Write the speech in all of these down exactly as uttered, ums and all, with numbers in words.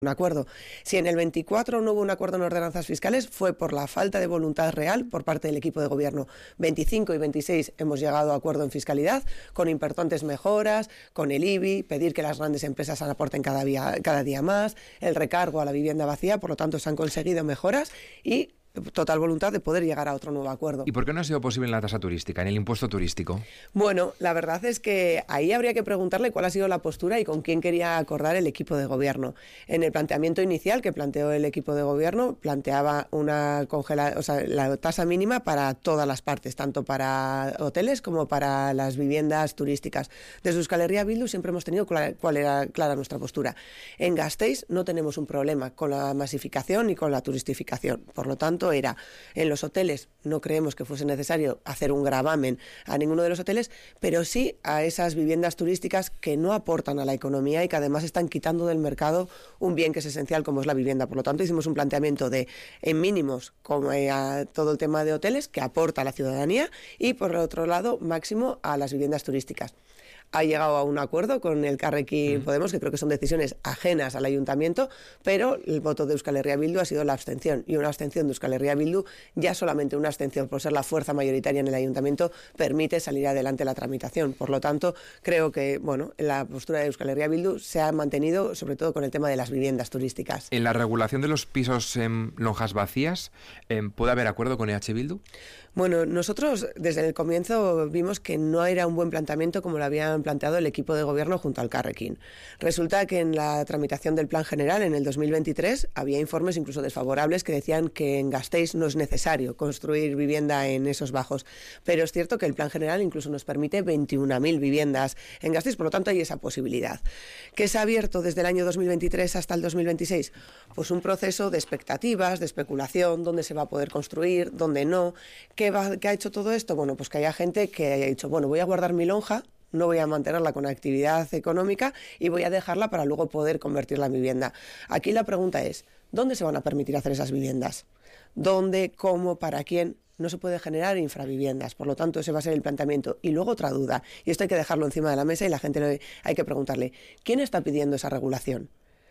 un acuerdo. Si en el veinticuatro no hubo un acuerdo en ordenanzas fiscales, fue por la falta de voluntad real por parte del equipo de gobierno. veinticinco y veintiséis hemos llegado a acuerdo en fiscalidad, con importantes mejoras, con el I B I, pedir que las grandes empresas aporten cada día, cada día más, el recargo a la vivienda vacía, por lo tanto se han conseguido mejoras y total voluntad de poder llegar a otro nuevo acuerdo. ¿Y por qué no ha sido posible en la tasa turística, en el impuesto turístico? Bueno, la verdad es que ahí habría que preguntarle cuál ha sido la postura y con quién quería acordar el equipo de gobierno. En el planteamiento inicial que planteó el equipo de gobierno, planteaba una congela, o sea, la tasa mínima para todas las partes, tanto para hoteles como para las viviendas turísticas. Desde Euskal Herria Bildu siempre hemos tenido clara, cuál era clara nuestra postura. En Gasteiz no tenemos un problema con la masificación y con la turistificación. Por lo tanto, era en los hoteles, no creemos que fuese necesario hacer un gravamen a ninguno de los hoteles, pero sí a esas viviendas turísticas que no aportan a la economía y que además están quitando del mercado un bien que es esencial como es la vivienda. Por lo tanto, hicimos un planteamiento de en mínimos como eh, a todo el tema de hoteles que aporta a la ciudadanía y por el otro lado máximo a las viviendas turísticas. Ha llegado a un acuerdo con el Elkarrekin mm. Podemos, que creo que son decisiones ajenas al ayuntamiento, pero el voto de Euskal Herria Bildu ha sido la abstención, y una abstención de Euskal Herria Bildu, ya solamente una abstención por ser la fuerza mayoritaria en el ayuntamiento, permite salir adelante la tramitación. Por lo tanto, creo que bueno, la postura de Euskal Herria Bildu se ha mantenido, sobre todo con el tema de las viviendas turísticas. En la regulación de los pisos en lonjas vacías, ¿puede haber acuerdo con E H Bildu? Bueno, nosotros desde el comienzo vimos que no era un buen planteamiento como lo habían planteado el equipo de gobierno junto al Elkarrekin. Resulta que en la tramitación del Plan General en el dos mil veintitrés había informes incluso desfavorables que decían que en Gasteiz no es necesario construir vivienda en esos bajos. Pero es cierto que el Plan General incluso nos permite veintiuna mil viviendas en Gasteiz, por lo tanto hay esa posibilidad. ¿Qué se ha abierto desde el año dos mil veintitrés hasta el dos mil veintiséis? Pues un proceso de expectativas, de especulación, dónde se va a poder construir, dónde no. ¿Qué, va, ¿Qué ha hecho todo esto? Bueno, pues que haya gente que haya dicho, bueno, voy a guardar mi lonja, no voy a mantenerla con actividad económica y voy a dejarla para luego poder convertirla en vivienda. Aquí la pregunta es, ¿dónde se van a permitir hacer esas viviendas? ¿Dónde, cómo, para quién? No se puede generar infraviviendas, por lo tanto ese va a ser el planteamiento. Y luego otra duda, y esto hay que dejarlo encima de la mesa y la gente le, hay que preguntarle, ¿quién está pidiendo esa regulación?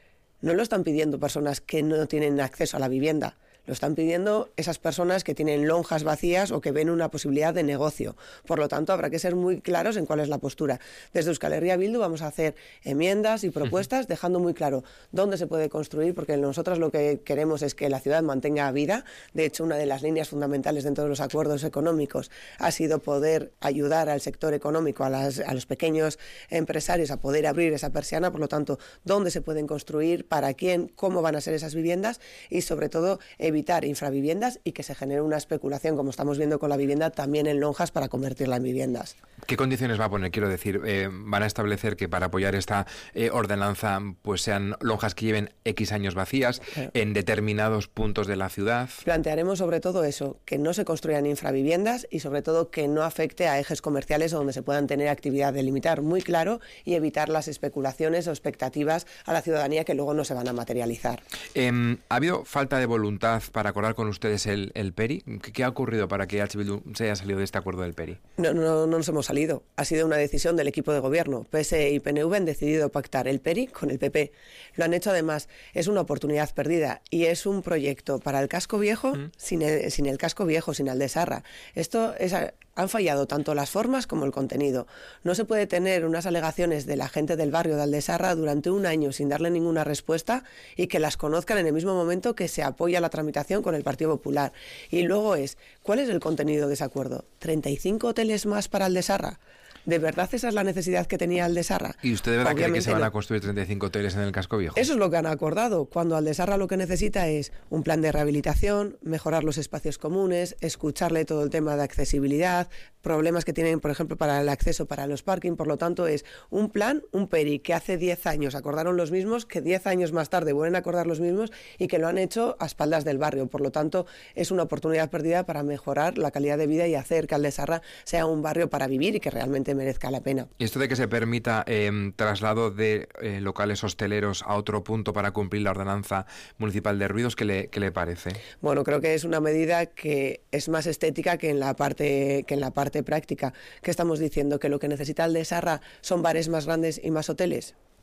No lo están pidiendo personas que no tienen acceso a la vivienda. Lo están pidiendo esas personas que tienen lonjas vacías o que ven una posibilidad de negocio. Por lo tanto, habrá que ser muy claros en cuál es la postura. Desde Euskal Herria Bildu vamos a hacer enmiendas y propuestas dejando muy claro dónde se puede construir, porque nosotros lo que queremos es que la ciudad mantenga vida. De hecho, una de las líneas fundamentales dentro de los acuerdos económicos ha sido poder ayudar al sector económico, a, las, a los pequeños empresarios a poder abrir esa persiana. Por lo tanto, dónde se pueden construir, para quién, cómo van a ser esas viviendas y, sobre todo, evitar infraviviendas y que se genere una especulación, como estamos viendo con la vivienda, también en lonjas para convertirla en viviendas. ¿Qué condiciones va a poner? Quiero decir, eh, ¿van a establecer que para apoyar esta eh, ordenanza pues sean lonjas que lleven X años vacías claro. en determinados puntos de la ciudad? Plantearemos sobre todo eso, que no se construyan infraviviendas y sobre todo que no afecte a ejes comerciales donde se puedan tener actividad, delimitar muy claro y evitar las especulaciones o expectativas a la ciudadanía que luego no se van a materializar. Eh, ¿Ha habido falta de voluntad para acordar con ustedes el, el P E R I? ¿Qué, ¿Qué ha ocurrido para que E H Bildu se haya salido de este acuerdo del P E R I? No, no, no nos hemos salido. Ha sido una decisión del equipo de gobierno. P S E y P N V han decidido pactar el P E R I con el P P. Lo han hecho además. Es una oportunidad perdida y es un proyecto para el casco viejo ¿Mm? sin, el, sin el casco viejo, sin Aldesarra. Esto es... Han fallado tanto las formas como el contenido. No se puede tener unas alegaciones de la gente del barrio de Aldesarra durante un año sin darle ninguna respuesta y que las conozcan en el mismo momento que se apoya la tramitación con el Partido Popular. Y luego es, ¿cuál es el contenido de ese acuerdo? ¿treinta y cinco hoteles más para Aldesarra? ¿De verdad esa es la necesidad que tenía Aldesarra? ¿Y usted de verdad cree que se van a construir treinta y cinco hoteles en el casco viejo? Eso es lo que han acordado, cuando Aldesarra lo que necesita es un plan de rehabilitación, mejorar los espacios comunes, escucharle todo el tema de accesibilidad, problemas que tienen, por ejemplo, para el acceso para los parking. Por lo tanto, es un plan, un P E R I, que hace diez años acordaron los mismos, que diez años más tarde vuelven a acordar los mismos y que lo han hecho a espaldas del barrio. Por lo tanto, es una oportunidad perdida para mejorar la calidad de vida y hacer que Aldesarra sea un barrio para vivir y que realmente merezca la pena. ¿Y esto de que se permita eh, traslado de eh, locales hosteleros a otro punto para cumplir la ordenanza municipal de ruidos, ¿qué le, qué le parece? Bueno, creo que es una medida que es más estética que en la parte que en la parte práctica. ¿Qué estamos diciendo? ¿Que lo que necesita Aldesarra son bares más grandes y más hoteles?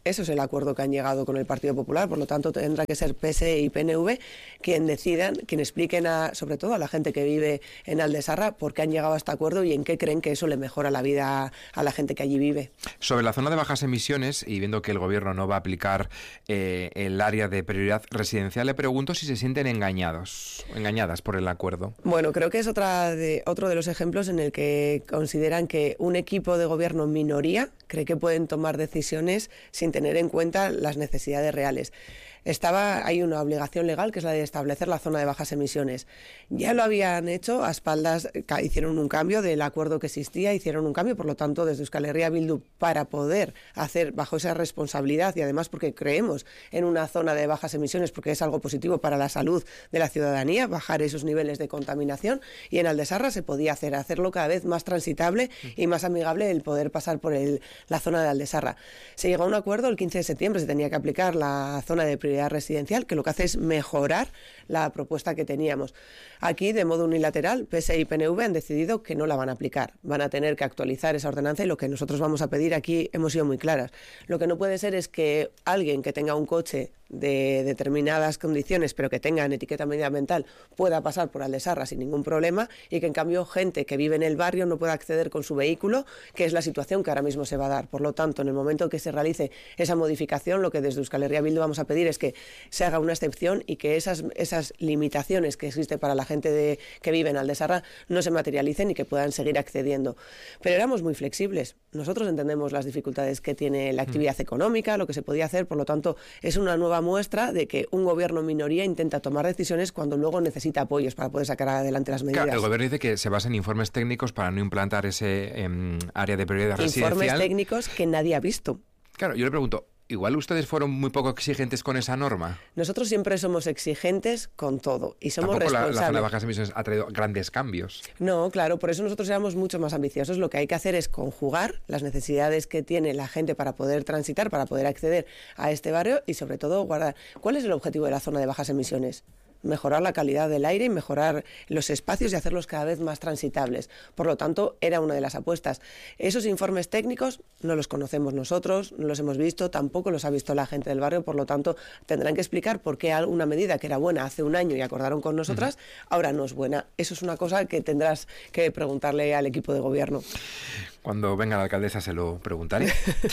Eso es el acuerdo que han llegado con el Partido Popular, por lo tanto tendrá que ser P S E y P N V quien decidan, quien expliquen a, sobre todo a la gente que vive en Aldesarra por qué han llegado a este acuerdo y en qué creen que eso le mejora la vida a la gente que allí vive. Sobre la zona de bajas emisiones, y viendo que el Gobierno no va a aplicar eh, el área de prioridad residencial, le pregunto si se sienten engañados, engañadas por el acuerdo. Bueno, creo que es otra de, otro de los ejemplos en el que consideran que un equipo de gobierno en minoría cree que pueden tomar decisiones sin tener en cuenta las necesidades reales. Estaba, hay una obligación legal que es la de establecer la zona de bajas emisiones. Ya lo habían hecho a espaldas, hicieron un cambio del acuerdo que existía, hicieron un cambio, por lo tanto, desde Euskal Herria Bildu, para poder hacer bajo esa responsabilidad y además porque creemos en una zona de bajas emisiones, porque es algo positivo para la salud de la ciudadanía, bajar esos niveles de contaminación, y en Aldesarra se podía hacer, hacerlo cada vez más transitable y más amigable el poder pasar por el, la zona de Aldesarra. Se llegó a un acuerdo el quince de septiembre, se tenía que aplicar la zona de prioridad residencial, que lo que hace es mejorar la propuesta que teníamos. Aquí, de modo unilateral, P S E y P N V han decidido que no la van a aplicar. Van a tener que actualizar esa ordenanza y lo que nosotros vamos a pedir aquí hemos sido muy claras. Lo que no puede ser es que alguien que tenga un coche de determinadas condiciones, pero que tengan etiqueta medioambiental, pueda pasar por Aldesarra sin ningún problema y que en cambio gente que vive en el barrio no pueda acceder con su vehículo, que es la situación que ahora mismo se va a dar. Por lo tanto, en el momento que se realice esa modificación, lo que desde Euskal Herria Bildu vamos a pedir es que se haga una excepción y que esas, esas limitaciones que existen para la gente de, que vive en Aldesarra no se materialicen y que puedan seguir accediendo. Pero éramos muy flexibles. Nosotros entendemos las dificultades que tiene la actividad económica, lo que se podía hacer, por lo tanto, es una nueva muestra de que un gobierno en minoría intenta tomar decisiones cuando luego necesita apoyos para poder sacar adelante las medidas. Claro, el gobierno dice que se basa en informes técnicos para no implantar ese eh, área de prioridad residencial. Informes técnicos que nadie ha visto. Claro, yo le pregunto, ¿igual ustedes fueron muy poco exigentes con esa norma? Nosotros siempre somos exigentes con todo y somos Tampoco responsables. La, la zona de bajas emisiones ha traído grandes cambios. No, claro, por eso nosotros éramos mucho más ambiciosos. Lo que hay que hacer es conjugar las necesidades que tiene la gente para poder transitar, para poder acceder a este barrio y sobre todo guardar. ¿Cuál es el objetivo de la zona de bajas emisiones? Mejorar la calidad del aire y mejorar los espacios y hacerlos cada vez más transitables. Por lo tanto, era una de las apuestas. Esos informes técnicos no los conocemos nosotros, no los hemos visto, tampoco los ha visto la gente del barrio, por lo tanto, tendrán que explicar por qué una medida que era buena hace un año y acordaron con nosotras, uh-huh. ahora no es buena. Eso es una cosa que tendrás que preguntarle al equipo de gobierno. Cuando venga la alcaldesa se lo preguntaré.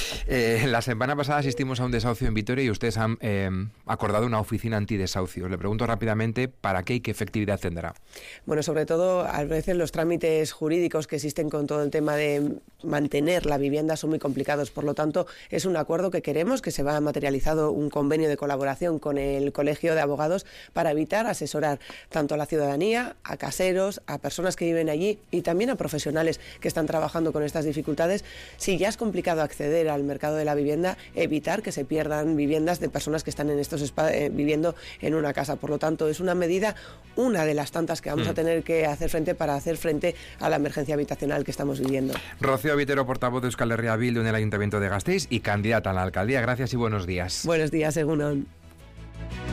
eh, la semana pasada asistimos a un desahucio en Vitoria y ustedes han eh, acordado una oficina antidesahucios. Le pregunto rápidamente para qué y qué efectividad tendrá. Bueno, sobre todo a veces los trámites jurídicos que existen con todo el tema de mantener la vivienda son muy complicados. Por lo tanto, es un acuerdo que queremos, que se va materializado un convenio de colaboración con el Colegio de Abogados para evitar asesorar tanto a la ciudadanía, a caseros, a personas que viven allí y también a profesionales que están trabajando con estas dificultades. Si ya es complicado acceder al mercado de la vivienda, evitar que se pierdan viviendas de personas que están en estos eh, viviendo en una casa. Por lo tanto, es una medida, una de las tantas que vamos mm. a tener que hacer frente para hacer frente a la emergencia habitacional que estamos viviendo. Rocío Vitero, portavoz de Euskal Herria Bildu en el Ayuntamiento de Gasteiz y candidata a la alcaldía. Gracias y buenos días. Buenos días, Egunon.